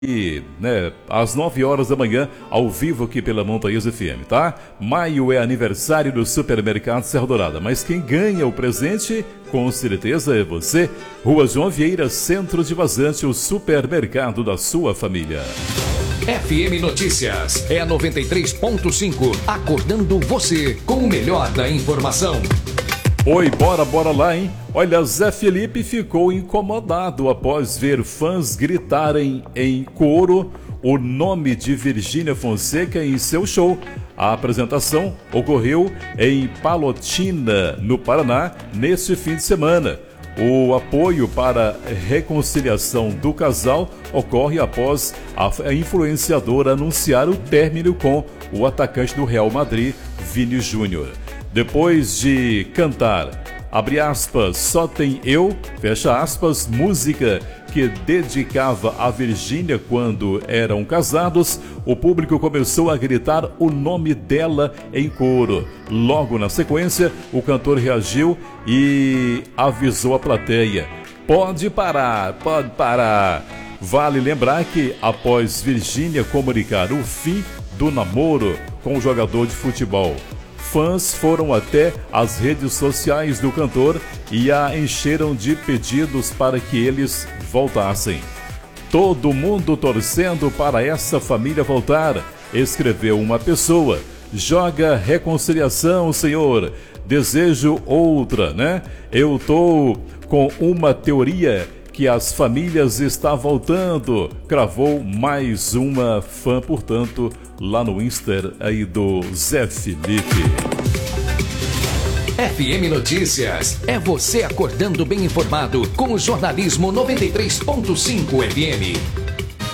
E, às 9 horas da manhã, ao vivo aqui pela Montanhas FM, tá? Maio é aniversário do Supermercado Serra Dourada, mas quem ganha o presente, com certeza é você. Rua João Vieira, Centro de Vazante, o supermercado da sua família. FM Notícias é a 93.5, acordando você com o melhor da informação. Oi, bora lá, hein? Olha, Zé Felipe ficou incomodado após ver fãs gritarem em coro o nome de Virgínia Fonseca em seu show. A apresentação ocorreu em Palotina, no Paraná, neste fim de semana. O apoio para a reconciliação do casal ocorre após a influenciadora anunciar o término com o atacante do Real Madrid, Vini Júnior. Depois de cantar, abre aspas, só tem eu, fecha aspas, música que dedicava a Virgínia quando eram casados, o público começou a gritar o nome dela em coro. Logo na sequência, o cantor reagiu e avisou a plateia: pode parar. Vale lembrar que após Virgínia comunicar o fim do namoro com o jogador de futebol, fãs foram até as redes sociais do cantor e a encheram de pedidos para que eles voltassem. Todo mundo torcendo para essa família voltar, escreveu uma pessoa. Joga reconciliação, Senhor. Desejo outra, né? Eu tô com uma teoria que as famílias estão voltando, cravou mais uma fã, portanto, lá no Insta aí do Zé Felipe. FM Notícias, é você acordando bem informado com o jornalismo 93.5 FM.